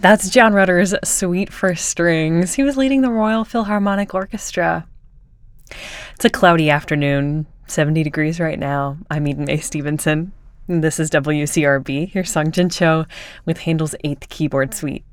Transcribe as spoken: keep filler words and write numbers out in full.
That's John Rutter's Suite for Strings. He was leading the Royal Philharmonic Orchestra. It's a cloudy afternoon, seventy degrees right now. I'm Eden Mae Stevenson. And this is W C R B, your Sung Jin Cho, with Handel's Eighth Keyboard Suite.